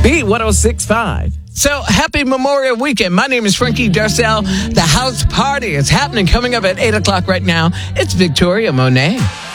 Beat 106.5. So, happy Memorial Weekend. My name is Frankie Darcell. The house party is happening coming up at 8 o'clock right now. It's Victoria Monet.